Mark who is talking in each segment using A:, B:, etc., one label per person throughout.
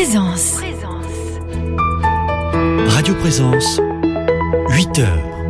A: Présence.
B: Radio Présence, 8h.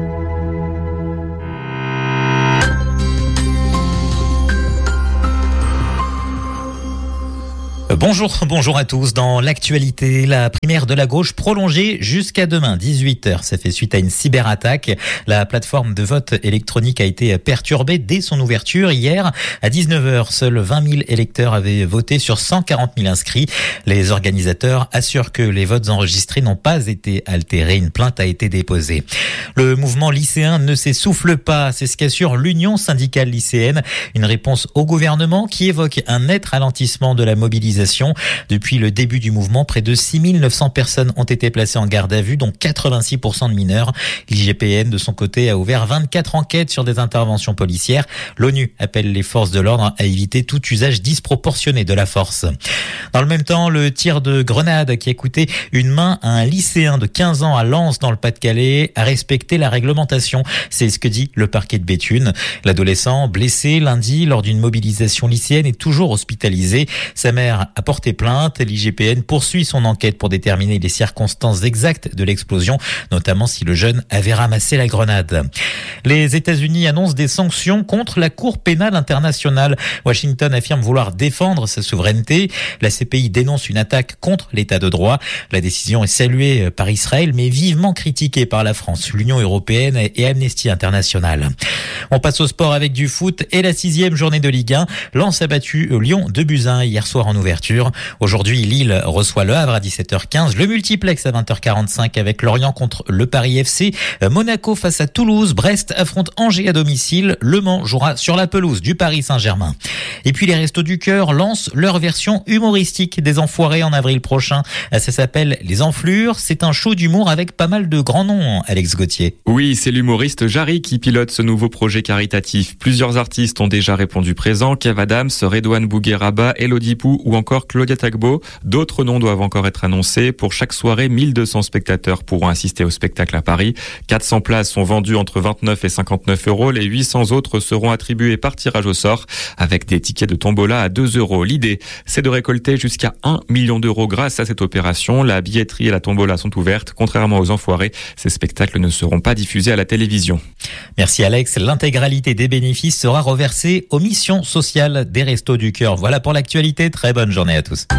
C: Bonjour à tous. Dans l'actualité, la primaire de la gauche prolongée jusqu'à demain, 18h. Ça fait suite à une cyberattaque. La plateforme de vote électronique a été perturbée dès son ouverture. Hier, à 19h, seuls 20 000 électeurs avaient voté sur 140 000 inscrits. Les organisateurs assurent que les votes enregistrés n'ont pas été altérés. Une plainte a été déposée. Le mouvement lycéen ne s'essouffle pas. C'est ce qu'assure l'Union syndicale lycéenne. Une réponse au gouvernement qui évoque un net ralentissement de la mobilisation. Depuis le début du mouvement, près de 6 900 personnes ont été placées en garde à vue, dont 86% de mineurs. L'IGPN, de son côté, a ouvert 24 enquêtes sur des interventions policières. L'ONU appelle les forces de l'ordre à éviter tout usage disproportionné de la force. Dans le même temps, le tir de grenade qui a coûté une main à un lycéen de 15 ans à Lens, dans le Pas-de-Calais, a respecté la réglementation. C'est ce que dit le parquet de Béthune. L'adolescent, blessé lundi lors d'une mobilisation lycéenne, est toujours hospitalisé. Sa mère a porté plainte. L'IGPN poursuit son enquête pour déterminer les circonstances exactes de l'explosion, notamment si le jeune avait ramassé la grenade. Les États-Unis annoncent des sanctions contre la Cour pénale internationale. Washington affirme vouloir défendre sa souveraineté. La CPI dénonce une attaque contre l'état de droit. La décision est saluée par Israël, mais vivement critiquée par la France, l'Union européenne et Amnesty International. On passe au sport avec du foot et la 6e journée de Ligue 1. Lens a battu Lyon 2-1 hier soir en ouverture. Aujourd'hui, Lille reçoit Le Havre à 17h15. Le multiplex à 20h45 avec Lorient contre le Paris FC. Monaco face à Toulouse. Brest affronte Angers à domicile. Le Mans jouera sur la pelouse du Paris Saint-Germain. Et puis les Restos du Cœur lancent leur version humoristique des Enfoirés en avril prochain. Ça s'appelle Les Enflures. C'est un show d'humour avec pas mal de grands noms, Alex Gauthier.
D: Oui, c'est l'humoriste Jarry qui pilote ce nouveau projet caritatif. Plusieurs artistes ont déjà répondu présent. Kev Adams, Redouane Bougueraba, Elodie Pou ou encore Claudia Tagbo. D'autres noms doivent encore être annoncés. Pour chaque soirée, 1200 spectateurs pourront assister au spectacle à Paris. 400 places sont vendues entre 29 et 59 euros. Les 800 autres seront attribuées par tirage au sort avec des tickets de tombola à 2 euros. L'idée, c'est de récolter jusqu'à 1 million d'euros grâce à cette opération. La billetterie et la tombola sont ouvertes. Contrairement aux Enfoirés, ces spectacles ne seront pas diffusés à la télévision.
C: Merci Alex. L'intégralité des bénéfices sera reversée aux missions sociales des Restos du Cœur. Voilà pour l'actualité. Très bonne journée à tous.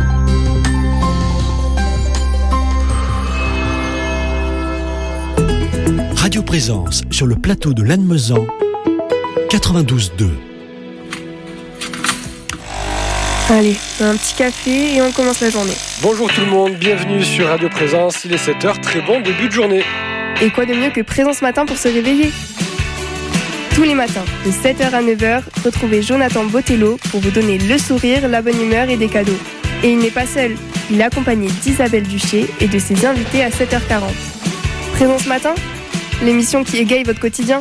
B: Radio Présence sur le plateau de Lannemezan, 92.2.
E: Allez, un petit café et on commence la journée.
F: Bonjour tout le monde, bienvenue sur Radio Présence, il est 7h, très bon début de journée.
E: Et quoi de mieux que Présence Matin pour se réveiller ? Tous les matins, de 7h à 9h, retrouvez Jonathan Botello pour vous donner le sourire, la bonne humeur et des cadeaux. Et il n'est pas seul, il est accompagné d'Isabelle Duché et de ses invités à 7h40. Présence Matin, l'émission qui égaye votre quotidien.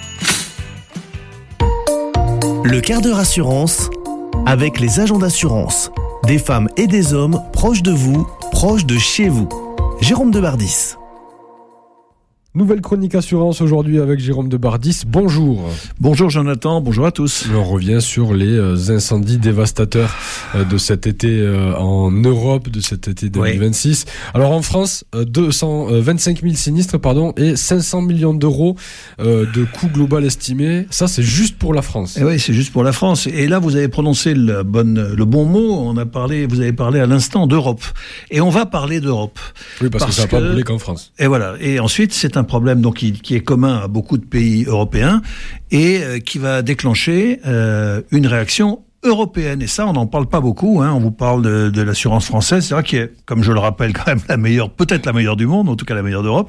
G: Le quart d'heure assurance avec les agents d'assurance. Des femmes et des hommes proches de vous, proches de chez vous. Jérôme Debardis.
F: Nouvelle chronique assurance aujourd'hui avec Jérôme Debardis. Bonjour.
H: Bonjour Jonathan, bonjour à tous.
F: On revient sur les incendies dévastateurs de cet été en Europe, de cet été 2026. Oui. Alors en France, 25 000 sinistres et 500 millions d'euros de coût global estimé. Ça, c'est juste pour la France.
H: Et oui, c'est juste pour la France. Et là, vous avez prononcé le bon mot. Vous avez parlé à l'instant d'Europe. Et on va parler d'Europe.
F: Oui, parce que ça n'a pas brûlé qu'en France.
H: Et voilà. Et ensuite, c'est un problème donc qui est commun à beaucoup de pays européens et qui va déclencher une réaction européenne. Et ça, on n'en parle pas beaucoup. On vous parle de l'assurance française. C'est vrai qui est, comme je le rappelle, quand même la meilleure, peut-être la meilleure du monde, en tout cas la meilleure d'Europe.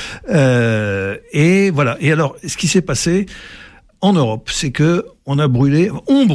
H: Et voilà. Et alors, ce qui s'est passé en Europe, c'est que ont brûlé,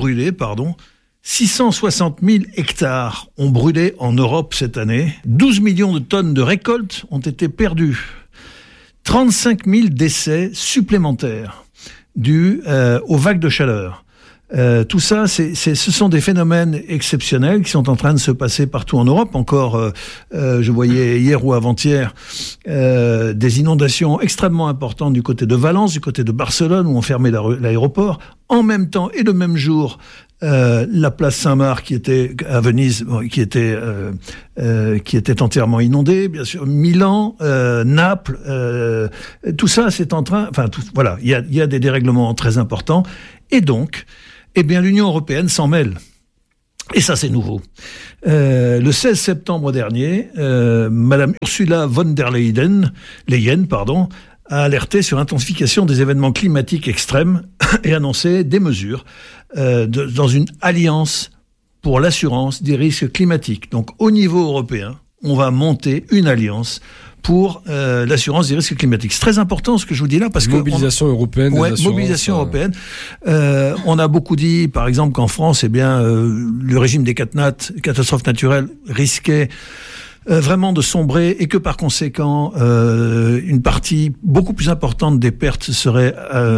H: 660 000 hectares ont brûlé en Europe cette année. 12 millions de tonnes de récoltes ont été perdues. 35 000 décès supplémentaires dus aux vagues de chaleur. Tout ça, ce sont des phénomènes exceptionnels qui sont en train de se passer partout en Europe. Encore, je voyais hier ou avant-hier des inondations extrêmement importantes du côté de Valence, du côté de Barcelone, où on fermait l'aéroport. En même temps et le même jour, la place Saint-Marc qui était à Venise, qui était entièrement inondée, bien sûr. Milan, Naples, tout ça, c'est en train. Enfin, voilà, il y a des dérèglements très importants, et donc, eh bien, l'Union européenne s'en mêle. Et ça, c'est nouveau. Le 16 septembre dernier, Madame Ursula von der Leyen, a alerté sur l'intensification des événements climatiques extrêmes et annoncé des mesures dans une alliance pour l'assurance des risques climatiques. Donc, au niveau européen, on va monter une alliance pour l'assurance des risques climatiques. C'est très important ce que je vous dis là, parce que
F: mobilisation européenne des assurances.
H: Mobilisation européenne. On a beaucoup dit, par exemple, qu'en France, eh bien, le régime des catastrophes naturelles risquait vraiment de sombrer, et que par conséquent une partie beaucoup plus importante des pertes serait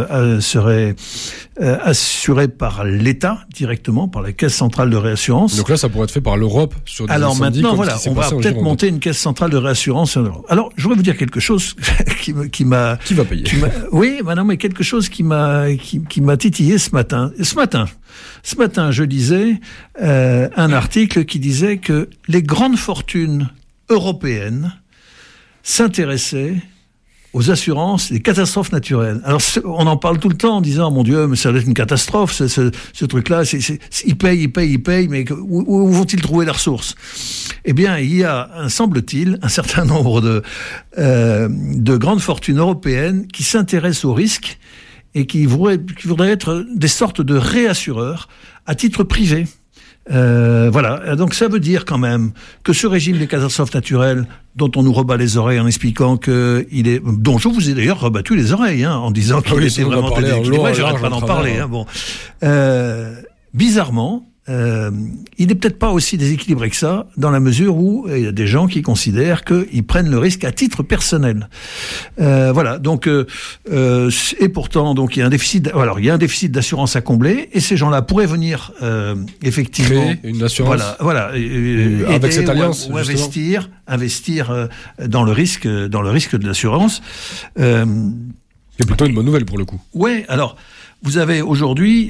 H: assurée par l'État directement, par la Caisse centrale de réassurance.
F: Donc là, ça pourrait être fait par l'Europe sur des
H: Alors
F: incendies,
H: maintenant, voilà, on va peut-être monter une Caisse centrale de réassurance. Alors, je voudrais vous dire quelque chose qui va payer. Oui, non, mais quelque chose qui m'a titillé ce matin. Ce matin, je lisais un article qui disait que les grandes fortunes européennes s'intéressaient aux assurances des catastrophes naturelles. Alors, on en parle tout le temps en disant, mon Dieu, mais ça doit être une catastrophe, ce truc-là, ils payent, mais où vont-ils trouver les ressources? Eh bien, il y a, semble-t-il, un certain nombre de grandes fortunes européennes qui s'intéressent aux risques et qui voudraient être des sortes de réassureurs à titre privé. Voilà. Donc ça veut dire quand même que ce régime des catastrophes naturelles, dont on nous rebat les oreilles en expliquant dont je vous ai d'ailleurs rebattu les oreilles, en disant qu'il était vraiment déséquilibré, j'arrête pas d'en parler. Bizarrement, il n'est peut-être pas aussi déséquilibré que ça, dans la mesure où il y a des gens qui considèrent qu'ils prennent le risque à titre personnel. Voilà. Donc, et pourtant, donc il y a un déficit. Alors, il y a un déficit d'assurance à combler, et ces gens-là pourraient venir effectivement
F: créer une assurance.
H: Voilà.
F: Avec cette alliance,
H: ou investir dans le risque de l'assurance.
F: C'est plutôt une bonne nouvelle pour le coup.
H: Ouais. Alors, vous avez aujourd'hui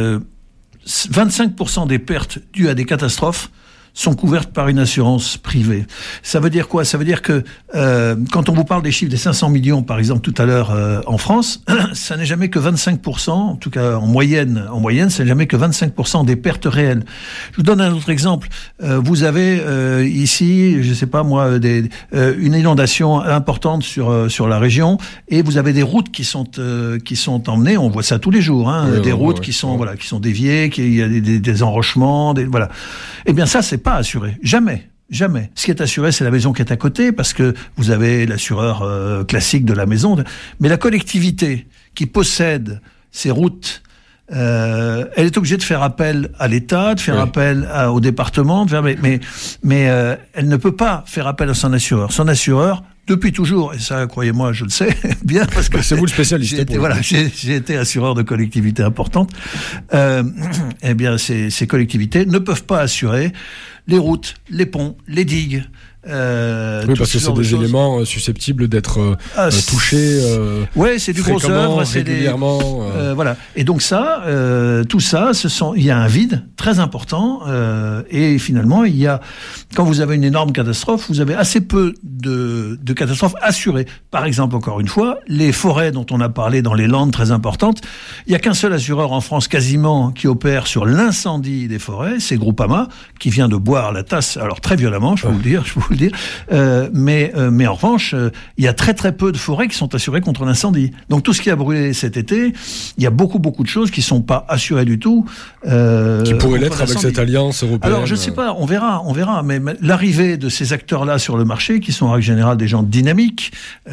H: 25% des pertes dues à des catastrophes sont couvertes par une assurance privée. Ça veut dire quoi? Ça veut dire que quand on vous parle des chiffres des 500 millions, par exemple, tout à l'heure en France, ça n'est jamais que 25%, en tout cas en moyenne, ça n'est jamais que 25% des pertes réelles. Je vous donne un autre exemple. Vous avez ici, je sais pas moi, une inondation importante sur la région, et vous avez des routes qui sont emmenées. On voit ça tous les jours, des routes qui sont déviées, il y a des enrochements, voilà. Eh bien ça, c'est pas assuré. Jamais. Ce qui est assuré, c'est la maison qui est à côté, parce que vous avez l'assureur classique de la maison. Mais la collectivité qui possède ces routes, elle est obligée de faire appel à l'État, de faire appel au département, mais elle ne peut pas faire appel à son assureur. Son assureur, depuis toujours, et ça, croyez-moi, je le sais bien, parce que
F: c'est vous le spécialiste.
H: J'ai été assureur de collectivités importantes. Eh bien, ces collectivités ne peuvent pas assurer les routes, les ponts, les digues.
F: Parce que c'est des éléments susceptibles d'être touchés.
H: C'est du gros œuvre, c'est
F: régulièrement.
H: Voilà. Et donc ça, tout ça, il y a un vide très important, et finalement, quand vous avez une énorme catastrophe, vous avez assez peu de catastrophes assurées. Par exemple, encore une fois, les forêts dont on a parlé dans les Landes, très importantes, il y a qu'un seul assureur en France quasiment qui opère sur l'incendie des forêts, c'est Groupama, qui vient de boire la tasse, alors très violemment, je peux vous le dire. Mais en revanche, il y a très très peu de forêts qui sont assurées contre l'incendie. Donc tout ce qui a brûlé cet été, il y a beaucoup de choses qui sont pas assurées du tout.
F: Qui pourraient l'être avec cette alliance européenne.
H: Alors je sais pas, on verra. Mais l'arrivée de ces acteurs-là sur le marché, qui sont en règle générale des gens dynamiques,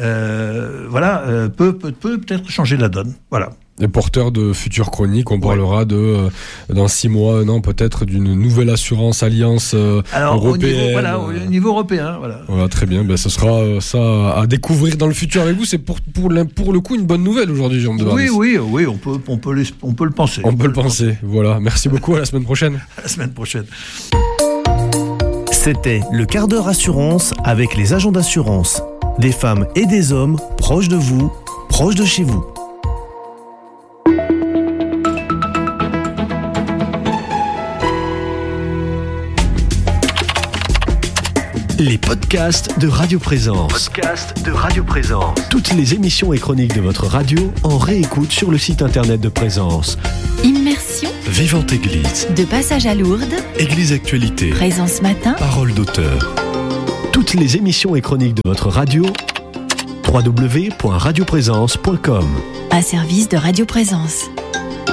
H: peut peut-être changer la donne. Voilà.
F: Les porteurs de futures chroniques, on parlera dans 6 mois, un an peut-être, d'une nouvelle assurance alliance européenne.
H: Au niveau européen, voilà.
F: Voilà, très bien. Ce sera ça à découvrir dans le futur avec vous. C'est pour le coup une bonne nouvelle aujourd'hui, Jérôme de Bardis.
H: Oui, on peut le penser.
F: On peut le penser. Voilà. Merci beaucoup. À la semaine prochaine.
H: À la semaine prochaine.
G: C'était le quart d'heure assurance avec les agents d'assurance. Des femmes et des hommes proches de vous, proches de chez vous.
B: Les podcasts de Radio Présence. Toutes les émissions et chroniques de votre radio en réécoute sur le site internet de Présence.
A: Immersion.
B: Vivante Église.
A: De passage à Lourdes.
B: Église Actualité.
A: Présence Matin.
B: Parole d'auteur. Toutes les émissions et chroniques de votre radio. www.radioprésence.com.
A: Un service de Radio Présence.